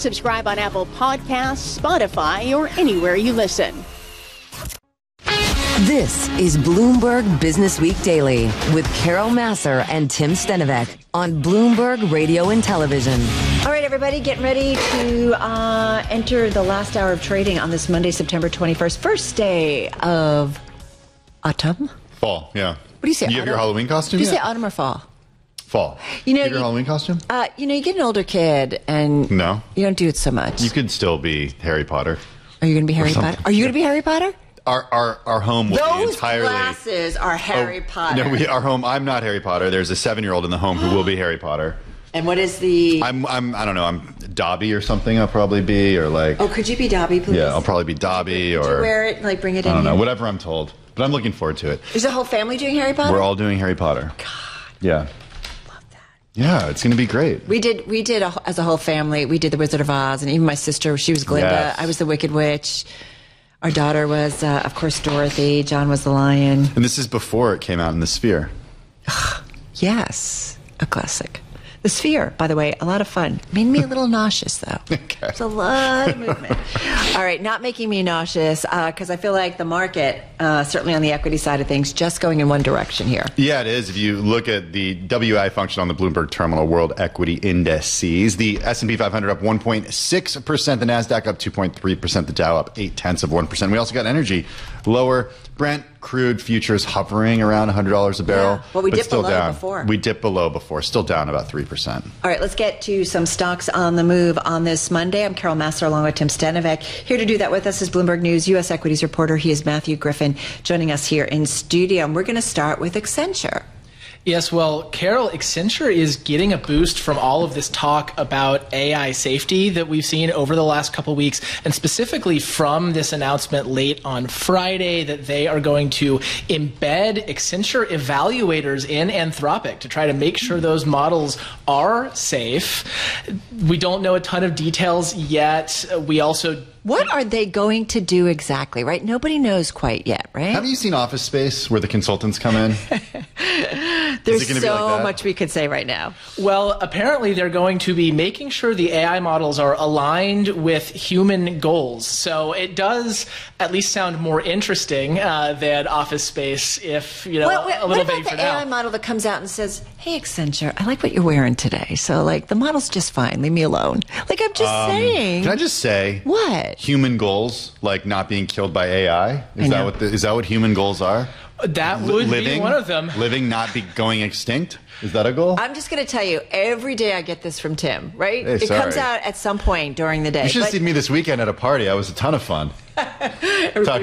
Subscribe on Apple Podcasts, Spotify, or anywhere you listen. This is Bloomberg Business Week Daily with Carol Massar and Tim Stenovec on Bloomberg Radio and Television. All right, everybody, getting ready to enter the last hour of trading on this Monday, September 21st, first day of autumn. Fall, yeah. What do you say? You have your Halloween costume? Do you say autumn or fall? Fall. You have your Halloween costume? You get an older kid and No. You don't do it so much. You could still be Harry Potter. Are you going to be Harry Potter? Are you going to be Harry Potter? Our home will be entirely. Those glasses are Harry Potter. No, our home. I'm not Harry Potter. There's a 7-year-old in the home who will be Harry Potter. And what is the? I don't know. I'm Dobby or something. I'll probably be or like. Oh, could you be Dobby, please? Yeah, I'll probably be Dobby or. Could you wear it? Like bring it in. I don't know. Here? Whatever I'm told, but I'm looking forward to it. Is the whole family doing Harry Potter? We're all doing Harry Potter. God. Yeah. Love that. Yeah, it's going to be great. We did as a whole family. We did the Wizard of Oz, and even my sister. She was Glinda. Yes. I was the Wicked Witch. Our daughter was, of course, Dorothy. John was the lion. And this is before it came out in the Sphere. Yes, a classic. The Sphere, by the way, a lot of fun. Made me a little nauseous, though. Okay. There's a lot of movement. All right, not making me nauseous, because I feel like the market, certainly on the equity side of things, just going in one direction here. Yeah, it is. If you look at the WI function on the Bloomberg Terminal World Equity Indices, the S&P 500 up 1.6%, the NASDAQ up 2.3%, the Dow up 0.8%. We also got energy lower. Brent crude futures hovering around $100 a barrel. Yeah. Well, we but dipped still below down. before. We dipped below before, still down about 3%. All right, let's get to some stocks on the move on this Monday. I'm Carol Massar along with Tim Stenovec. Here to do that with us is Bloomberg News U.S. equities reporter. He is Matthew Griffin joining us here in studio. And we're going to start with Accenture. Yes, well, Carol, Accenture is getting a boost from all of this talk about AI safety that we've seen over the last couple of weeks, and specifically from this announcement late on Friday that they are going to embed Accenture evaluators in Anthropic to try to make sure those models are safe. We don't know a ton of details yet. We also What are they going to do exactly, right? Nobody knows quite yet, right? Have you seen Office Space where the consultants come in? There's be so like that? much we could say right now. Well, apparently they're going to be making sure the AI models are aligned with human goals. So it does at least sound more interesting than Office Space, if, you know, a little vague for now. What about the AI model that comes out and says, hey, Accenture, I like what you're wearing today. So, like, the model's just fine. Leave me alone. Like, I'm just saying. Can I just say? What? Human goals, like not being killed by AI? Is that what human goals are? That would be one of them. Living, not be going extinct? Is that a goal? I'm just going to tell you, every day I get this from Tim, right? Hey, it sorry. comes out at some point during the day. You should have seen me this weekend at a party. I was a ton of fun. Talking